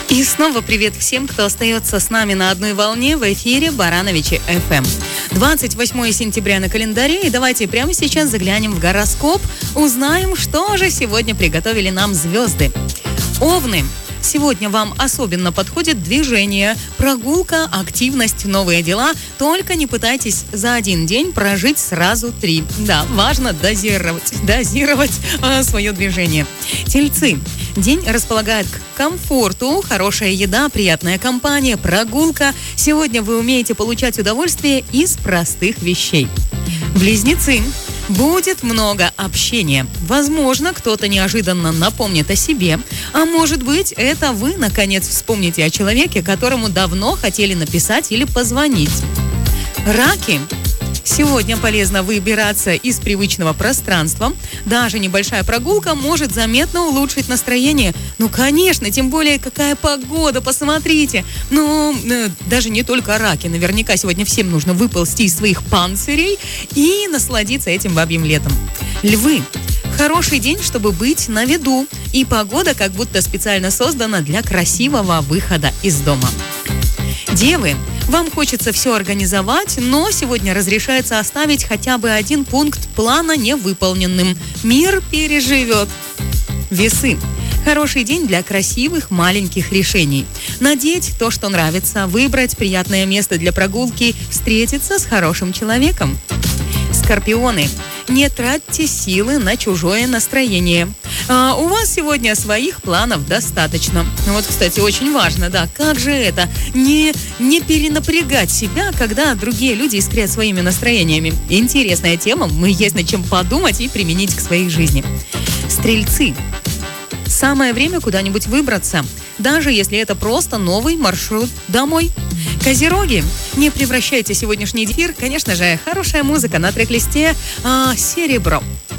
И снова привет всем, кто остается с нами на одной волне в эфире Барановичи FM. 28 сентября на календаре, и давайте прямо сейчас заглянем в гороскоп, узнаем, что же сегодня приготовили нам звезды. Овны. Сегодня вам особенно подходит движение, прогулка, активность, новые дела. Только не пытайтесь за один день прожить сразу 3. Да, важно дозировать свое движение. Тельцы. День располагает к комфорту, хорошая еда, приятная компания, прогулка. Сегодня вы умеете получать удовольствие из простых вещей. Близнецы. Будет много общения. Возможно, кто-то неожиданно напомнит о себе. А может быть, это вы, наконец, вспомните о человеке, которому давно хотели написать или позвонить. Раки. Сегодня полезно выбираться из привычного пространства. Даже небольшая прогулка может заметно улучшить настроение. Ну, конечно, тем более, какая погода, посмотрите. Даже не только раки. Наверняка сегодня всем нужно выползти из своих панцирей и насладиться этим бабьим летом. Львы. Хороший день, чтобы быть на виду. И погода как будто специально создана для красивого выхода из дома. Девы. Вам хочется все организовать, но сегодня разрешается оставить хотя бы один пункт плана невыполненным. Мир переживет. Весы. Хороший день для красивых маленьких решений. Надеть то, что нравится, выбрать приятное место для прогулки, встретиться с хорошим человеком. Скорпионы. Не тратьте силы на чужое настроение. У вас сегодня своих планов достаточно. Вот, кстати, очень важно, да, как же это? Не перенапрягать себя, когда другие люди искрят своими настроениями. Интересная тема, есть над чем подумать и применить к своей жизни. Стрельцы. Самое время куда-нибудь выбраться, даже если это просто новый маршрут домой. Козероги, не превращайте сегодняшний эфир, конечно же, хорошая музыка на трек-листе «Серебро».